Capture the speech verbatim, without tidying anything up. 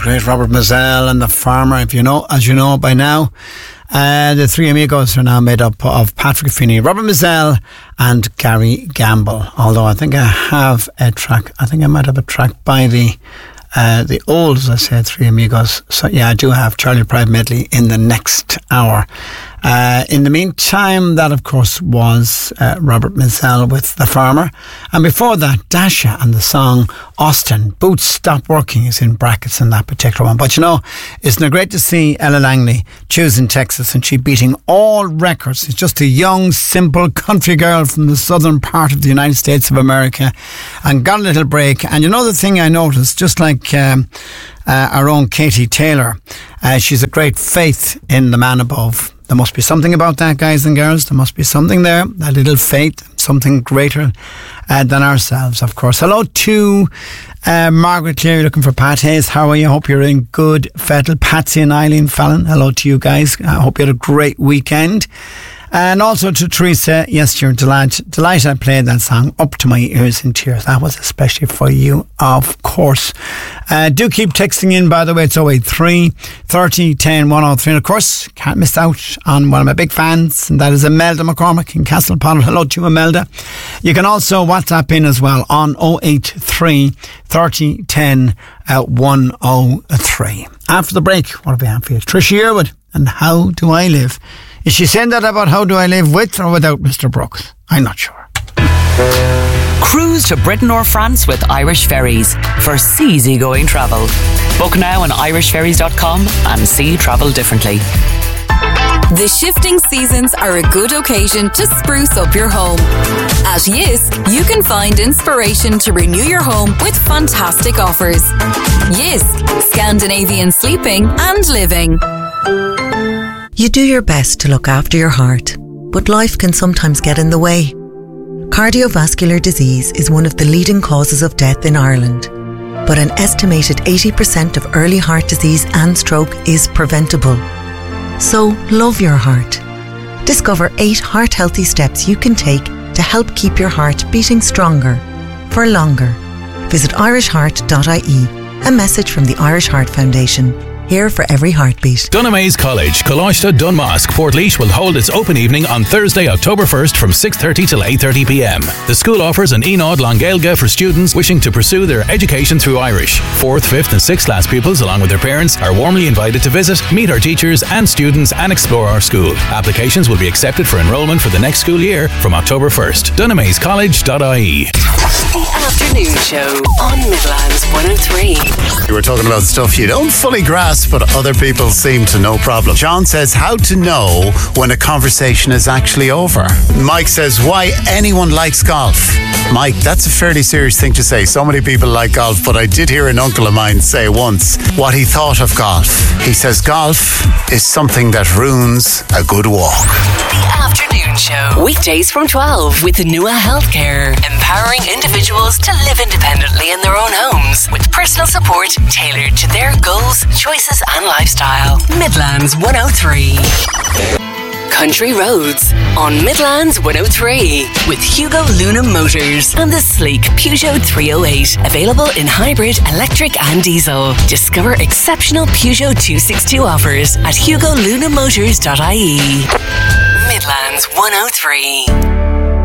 great Robert Mazzell and the Farmer. If you know, as you know by now, uh, the Three Amigos are now made up of Patrick Finney, Robert Mazzell and Gary Gamble. Although I think I have a track, I think I might have a track by the uh, the old, as I said, Three Amigos. So yeah, I do have Charlie Pride medley in the next hour. Uh, in the meantime, that of course was uh, Robert Mazzell with The Farmer, and before that Dasha and the song Austin. Boots Stop Working is in brackets in that particular one. But you know, isn't it great to see Ella Langley choosing Texas and she beating all records? It's just a young, simple country girl from the southern part of the United States of America and got a little break. And you know the thing I noticed, just like um, uh, our own Katie Taylor, uh, she's a great faith in the man above. There must be something about that, guys and girls. There must be something there, that little faith, something greater uh, than ourselves, of course. Hello to uh, Margaret Cleary looking for Pat Hayes. How are you? Hope you're in good fettle. Patsy and Eileen Fallon. Hello to you guys. I hope you had a great weekend. And also to Teresa, yes, you're delighted. Delighted I played that song, Up to My Ears in Tears. That was especially for you, of course. Uh, do keep texting in, by the way. It's oh eight three, thirty, ten, one oh three. And of course, can't miss out on one of my big fans, and that is Imelda McCormick in Castlepotter. Hello to you, Imelda. You can also WhatsApp in as well on oh eight three, thirty, ten, one oh three. After the break, what have we had for you? Tricia Yearwood and How Do I Live? Is she saying that about How Do I Live with or without Mister Brooks? I'm not sure. Cruise to Britain or France with Irish Ferries for easy-going travel. Book now on irish ferries dot com and see travel differently. The shifting seasons are a good occasion to spruce up your home. At Yis, you can find inspiration to renew your home with fantastic offers. Yis, Scandinavian sleeping and living. You do your best to look after your heart, but life can sometimes get in the way. Cardiovascular disease is one of the leading causes of death in Ireland, but an estimated eighty percent of early heart disease and stroke is preventable. So, love your heart. Discover eight heart-healthy steps you can take to help keep your heart beating stronger, for longer. Visit irish heart dot I E, a message from the Irish Heart Foundation. Here for every heartbeat. Dunamaise College, Coláiste Dunmask, Portlaoise will hold its open evening on Thursday, October first from six thirty till eight thirty p m. The school offers an Enod Longailge for students wishing to pursue their education through Irish. Fourth, fifth and sixth class pupils, along with their parents, are warmly invited to visit, meet our teachers and students and explore our school. Applications will be accepted for enrolment for the next school year from October first. Dunamaise College dot I E. The Afternoon Show on Midlands one oh three. You were talking about stuff you don't fully grasp, but other people seem to no problem. John says how to know when a conversation is actually over. Mike says why anyone likes golf. Mike, that's a fairly serious thing to say. So many people like golf, but I did hear an uncle of mine say once what he thought of golf. He says golf is something that ruins a good walk. The Afternoon Show. Weekdays from twelve with Nua Healthcare. Empowering individuals to live independently in their own homes with personal support tailored to their goals, choices and lifestyle. Midlands one oh three. Country Roads on Midlands one oh three with Hugo Luna Motors and the sleek Peugeot three oh eight. Available in hybrid, electric and diesel. Discover exceptional Peugeot two sixty-two offers at hugo luna motors dot I E. Midlands one oh three.